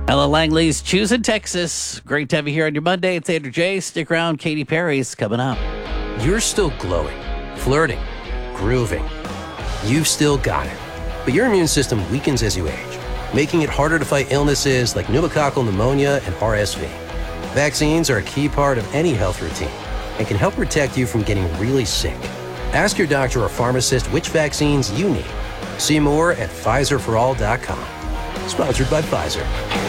Ella Langley's Choosing Texas. Great to have you here on your Monday. It's Andrew J. Stick around. Katy Perry's coming up. You're still glowing, flirting, grooving. You've still got it. But your immune system weakens as you age, making it harder to fight illnesses like pneumococcal pneumonia and RSV. Vaccines are a key part of any health routine and can help protect you from getting really sick. Ask your doctor or pharmacist which vaccines you need. See more at PfizerForAll.com. Sponsored by Pfizer.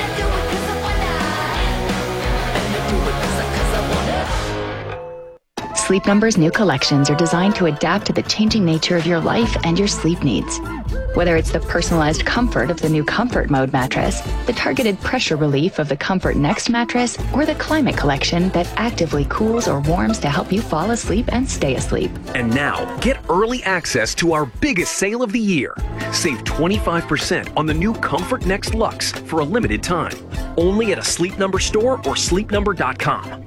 Sleep Number's new collections are designed to adapt to the changing nature of your life and your sleep needs. Whether it's the personalized comfort of the new Comfort Mode mattress, the targeted pressure relief of the Comfort Next mattress, or the Climate Collection that actively cools or warms to help you fall asleep and stay asleep. And now, get early access to our biggest sale of the year. Save 25% on the new Comfort Next Luxe for a limited time. Only at a Sleep Number store or sleepnumber.com.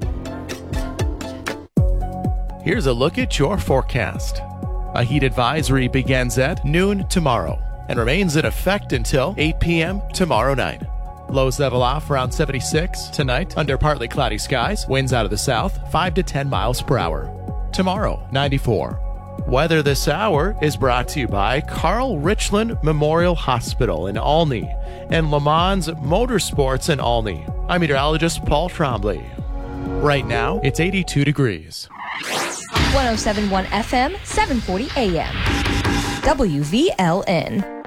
Here's a look at your forecast. A heat advisory begins at noon tomorrow and remains in effect until 8 p.m. tomorrow night. Lows level off around 76 tonight under partly cloudy skies. Winds out of the south 5 to 10 miles per hour. Tomorrow, 94. Weather this hour is brought to you by Carl Richland Memorial Hospital in Olney and Le Mans Motorsports in Olney. I'm meteorologist Paul Trombley. Right now, it's 82 degrees. 107.1 FM, 740 AM. WVLN.